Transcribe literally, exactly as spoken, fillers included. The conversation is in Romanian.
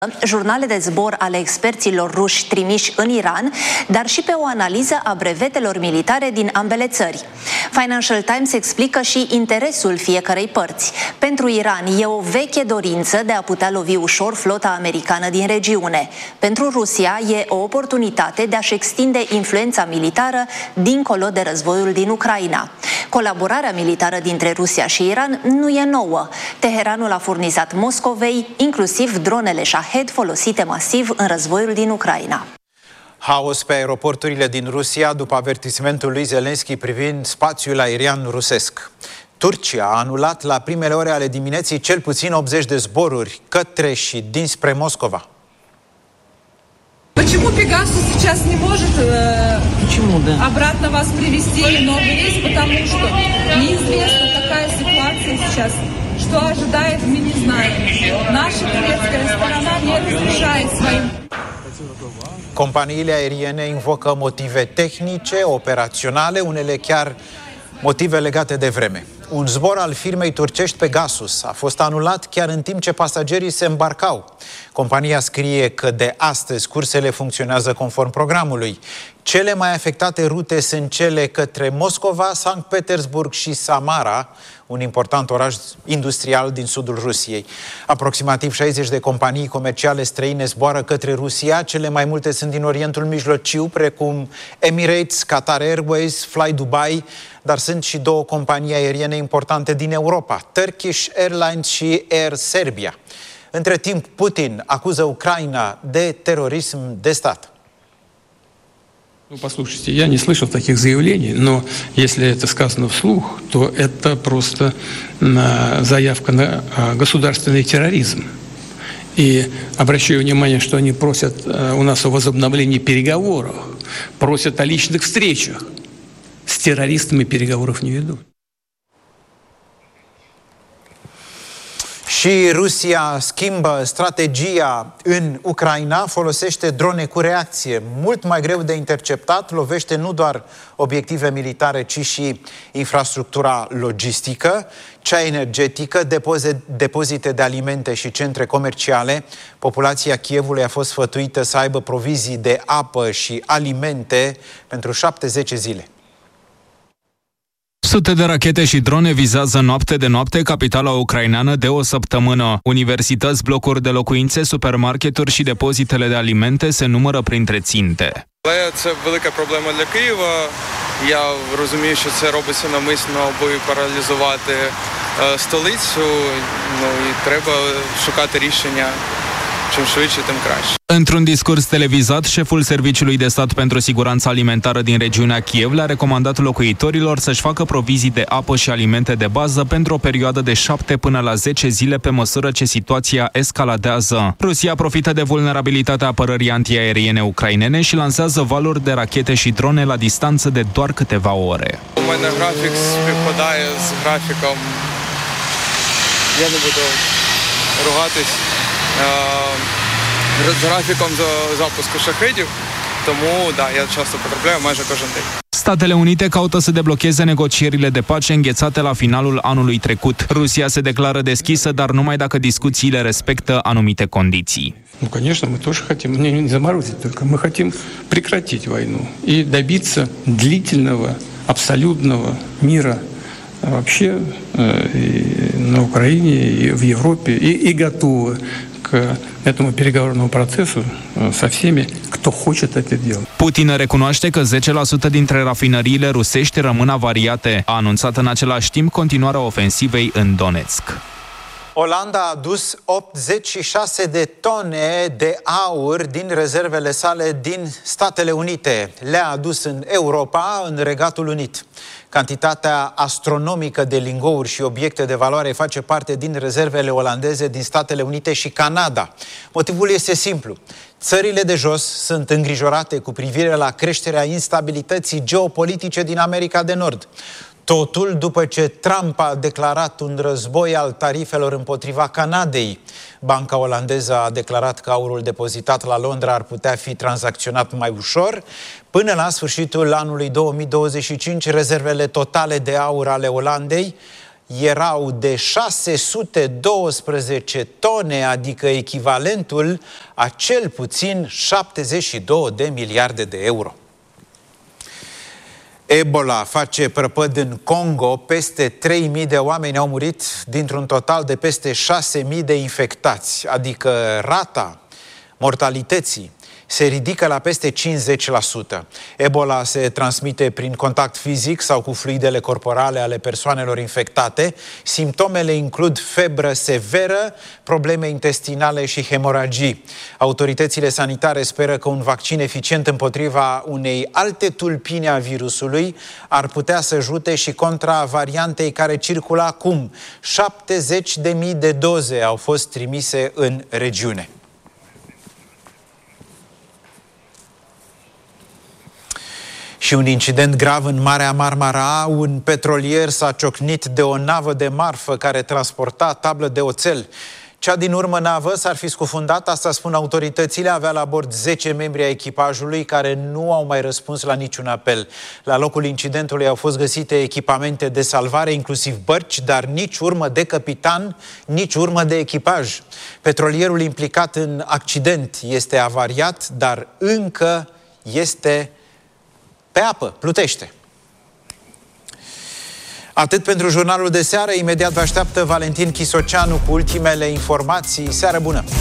jurnale de zbor ale experților ruși trimiși în Iran, dar și pe o analiză a brevetelor militare din ambele țări. Financial Times explică și interesul fiecărei părți. Pentru Iran e o veche dorință de a putea lovi ușor flota americană din regiune. Pentru Rusia e o oportunitate de a-și extinde influența militară dincolo de războiul din Ucraina. Colaborarea militară dintre Rusia și Iran nu e nouă. Teheranul a furnizat Moscovei inclusiv dronele Shahed folosite masiv în războiul din Ucraina. Haos pe aeroporturile din Rusia după avertismentul lui Zelensky privind spațiul aerian rusesc. Turcia a anulat la primele ore ale dimineții cel puțin optzeci de zboruri către și dinspre Moscova. Почему Pegasus сейчас не может Почему, да? обратно вас привести новый рейс? Потому что неизвестна такая ситуация сейчас. Что ожидает, мы не знаем. Наша турецкая сторона не разрешает своим. Companiile aeriene invocă motive tehnice, operaționale, unele chiar motive legate de vreme. Un zbor al firmei turcești Pegasus a fost anulat chiar în timp ce pasagerii se îmbarcau. Compania scrie că de astăzi cursele funcționează conform programului. Cele mai afectate rute sunt cele către Moscova, Sankt Petersburg și Samara, un important oraș industrial din sudul Rusiei. Aproximativ șaizeci de companii comerciale străine zboară către Rusia. Cele mai multe sunt din Orientul Mijlociu, precum Emirates, Qatar Airways, Fly Dubai, dar sunt și două companii aeriene importante din Europa, Turkish Airlines și Air Serbia. Între timp, Putin acuză Ucraina de terorism de stat. Ну, послушайте, я не слышал таких заявлений, но если это сказано вслух, то это просто заявка на государственный терроризм. И обращаю внимание, что они просят у нас о возобновлении переговоров, просят о личных встречах. С террористами переговоров не ведут. Și Rusia schimbă strategia în Ucraina, folosește drone cu reacție, mult mai greu de interceptat, lovește nu doar obiective militare, ci și infrastructura logistică, cea energetică, depozite de alimente și centre comerciale. Populația Kievului a fost sfătuită să aibă provizii de apă și alimente pentru șapte-zece zile. Sute de rachete și drone vizează noapte de noapte capitala ucraineană de o săptămână. Universități, blocuri de locuințe, supermarketuri și depozitele de alimente se numără printre ținte. Але це велика проблема для Києва. Я розумію, що це робиться навмисно, аби паралізувати столицю. Ну і треба шукати рішення. Чим швидше, тим краще. Într-un discurs televizat, șeful Serviciului de Stat pentru Siguranța Alimentară din regiunea Kiev le-a recomandat locuitorilor să-și facă provizii de apă și alimente de bază pentru o perioadă de șapte până la zece zile pe măsură ce situația escaladează. Rusia profită de vulnerabilitatea apărării antiaeriene ucrainene și lansează valuri de rachete și drone la distanță de doar câteva ore. У мене графік співпадає з графіком. Я не буду ругатись. З графіком запуску шахедів, тому да, я часто потрапляю майже кожен день. Statele Unite caută să deblocheze negocierile de pace înghețate la finalul anului trecut. Rusia se declară deschisă, dar numai dacă discuțiile respectă anumite condiții. Ну, конечно, мы тоже хотим, не, не заморозить только, мы хотим прекратить войну и добиться длительного, абсолютного мира вообще на Украине и в Европе, и, и готовы к этому переговорному процессу со всеми, кто хочет это делать. Putin recunoaște că zece la sută dintre rafinăriile rusești rămân avariate. A anunțat în același timp continuarea ofensivei în Donetsk. Olanda a adus optzeci și șase de tone de aur din rezervele sale din Statele Unite. Le-a adus în Europa, în Regatul Unit. Cantitatea astronomică de lingouri și obiecte de valoare face parte din rezervele olandeze din Statele Unite și Canada. Motivul este simplu. Țările de jos sunt îngrijorate cu privire la creșterea instabilității geopolitice din America de Nord. Totul după ce Trump a declarat un război al tarifelor împotriva Canadei. Banca olandeză a declarat că aurul depozitat la Londra ar putea fi tranzacționat mai ușor. Până la sfârșitul anului două mii douăzeci și cinci, rezervele totale de aur ale Olandei erau de șase sute douăsprezece tone, adică echivalentul a cel puțin șaptezeci și două de miliarde de euro. Ebola face prăpăd în Congo, peste trei mii de oameni au murit dintr-un total de peste șase mii de infectați, adică rata mortalității se ridică la peste cincizeci la sută. Ebola se transmite prin contact fizic sau cu fluidele corporale ale persoanelor infectate. Simptomele includ febră severă, probleme intestinale și hemoragii. Autoritățile sanitare speră că un vaccin eficient împotriva unei alte tulpini a virusului ar putea să ajute și contra variantei care circulă acum. șaptezeci de mii de doze au fost trimise în regiune. Și un incident grav în Marea Marmara, un petrolier s-a ciocnit de o navă de marfă care transporta tablă de oțel. Cea din urmă navă s-ar fi scufundat, asta spun autoritățile, avea la bord zece membri ai echipajului care nu au mai răspuns la niciun apel. La locul incidentului au fost găsite echipamente de salvare, inclusiv bărci, dar nici urmă de capitan, nici urmă de echipaj. Petrolierul implicat în accident este avariat, dar încă este pe apă, plutește. Atât pentru jurnalul de seară, imediat vă așteaptă Valentin Chisoceanu cu ultimele informații. Seară bună!